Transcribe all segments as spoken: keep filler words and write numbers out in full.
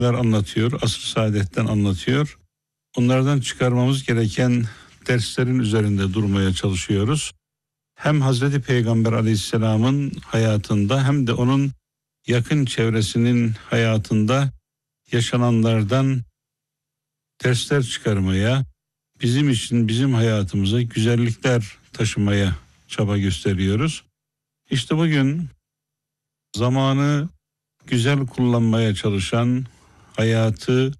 anlatıyor, asr-ı saadetten anlatıyor. Onlardan çıkarmamız gereken derslerin üzerinde durmaya çalışıyoruz. Hem Hazreti Peygamber Aleyhisselam'ın hayatında hem de onun yakın çevresinin hayatında yaşananlardan dersler çıkarmaya, bizim için, bizim hayatımıza güzellikler taşımaya çaba gösteriyoruz. İşte bugün zamanı güzel kullanmaya çalışan, hayatı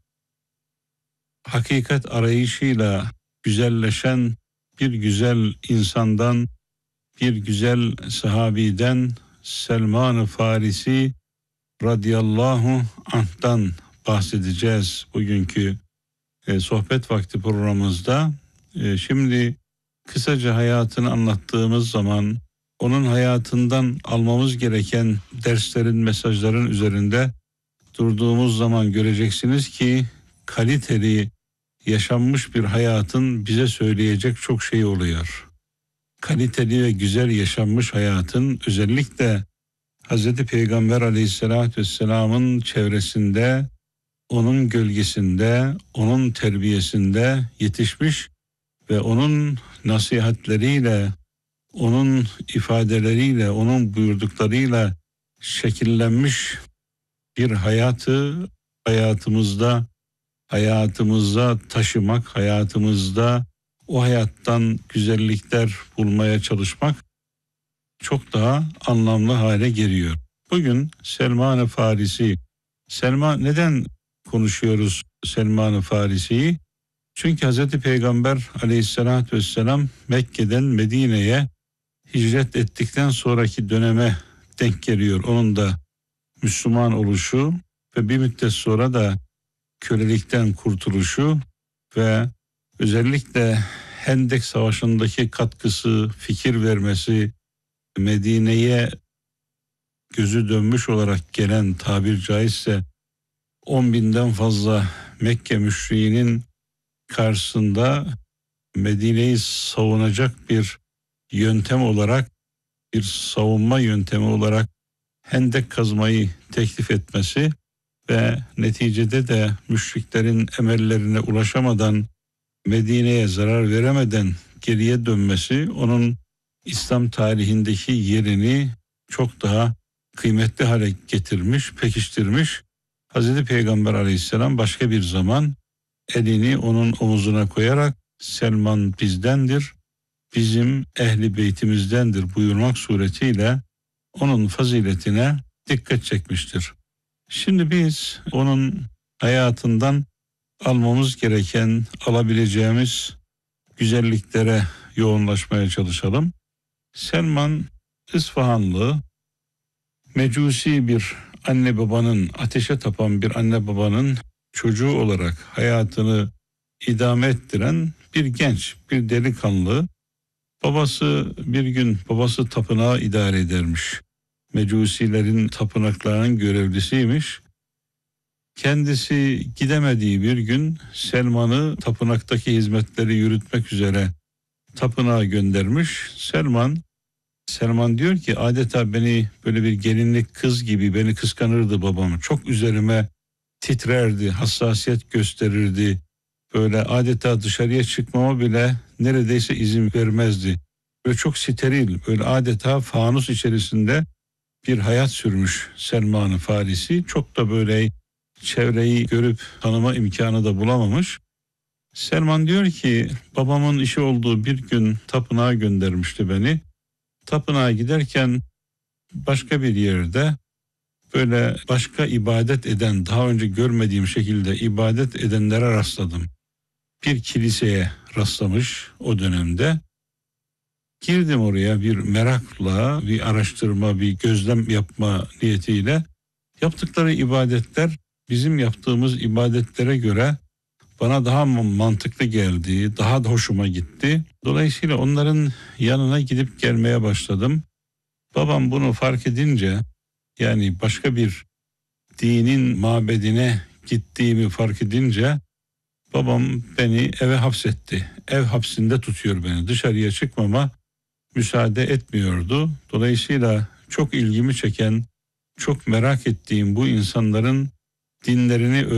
hakikat arayışıyla güzelleşen bir güzel insandan, bir güzel sahabiden, Selman-ı Farisi radıyallahu anh'tan bahsedeceğiz bugünkü e, sohbet vakti programımızda. E, şimdi kısaca hayatını anlattığımız zaman onun hayatından almamız gereken derslerin, mesajların üzerinde durduğumuz zaman göreceksiniz ki kaliteli yaşanmış bir hayatın bize söyleyecek çok şey oluyor. Kaliteli ve güzel yaşanmış hayatın özellikle Hazreti Peygamber Aleyhisselatü Vesselam'ın çevresinde, onun gölgesinde, onun terbiyesinde yetişmiş ve onun nasihatleriyle, onun ifadeleriyle, onun buyurduklarıyla şekillenmiş bir hayatı hayatımızda hayatımıza taşımak, hayatımızda o hayattan güzellikler bulmaya çalışmak çok daha anlamlı hale geliyor. Bugün Selman-ı Farisi, Selman neden konuşuyoruz Selman-ı Farisi'yi? Çünkü Hazreti Peygamber Aleyhisselatü Vesselam Mekke'den Medine'ye hicret ettikten sonraki döneme denk geliyor. Onun da Müslüman oluşu ve bir müddet sonra da kölelikten kurtuluşu ve özellikle Hendek Savaşı'ndaki katkısı, fikir vermesi, Medine'ye gözü dönmüş olarak gelen, tabir caizse on binden fazla Mekke müşriğinin karşısında Medine'yi savunacak bir yöntem olarak, bir savunma yöntemi olarak hendek kazmayı teklif etmesi ve neticede de müşriklerin emellerine ulaşamadan, Medine'ye zarar veremeden geriye dönmesi onun İslam tarihindeki yerini çok daha kıymetli hale getirmiş, pekiştirmiş. Hazreti Peygamber Aleyhisselam başka bir zaman elini onun omuzuna koyarak Selman bizdendir, bizim ehli beytimizdendir buyurmak suretiyle onun faziletine dikkat çekmiştir. Şimdi biz onun hayatından almamız gereken, alabileceğimiz güzelliklere yoğunlaşmaya çalışalım. Selman İsfahanlı, mecusi bir anne babanın, ateşe tapan bir anne babanın çocuğu olarak hayatını idame ettiren bir genç, bir delikanlı. Babası bir gün, babası tapınağı idare edermiş. Mecusilerin tapınaklarının görevlisiymiş. Kendisi gidemediği bir gün Selman'ı tapınaktaki hizmetleri yürütmek üzere tapınağa göndermiş. Selman Selman diyor ki adeta beni böyle bir gelinlik kız gibi beni kıskanırdı babam. Çok üzerime titrerdi, hassasiyet gösterirdi. Böyle adeta dışarıya çıkmama bile neredeyse izin vermezdi. Böyle çok steril, böyle adeta fanus içerisinde bir hayat sürmüş Selman-ı Farisi. Çok da böyle çevreyi görüp tanıma imkanı da bulamamış. Selman diyor ki babamın işi olduğu bir gün tapınağa göndermişti beni. Tapınağa giderken başka bir yerde böyle başka ibadet eden, daha önce görmediğim şekilde ibadet edenlere rastladım. Bir kiliseye rastlamış o dönemde. Girdim oraya bir merakla, bir araştırma, bir gözlem yapma niyetiyle. Yaptıkları ibadetler bizim yaptığımız ibadetlere göre bana daha mantıklı geldi, daha da hoşuma gitti. Dolayısıyla onların yanına gidip gelmeye başladım. Babam bunu fark edince, yani başka bir dinin mabedine gittiğimi fark edince babam beni eve hapsetti. Ev hapsinde tutuyor beni. Dışarıya çıkmama müsaade etmiyordu. Dolayısıyla çok ilgimi çeken, çok merak ettiğim bu insanların dinlerini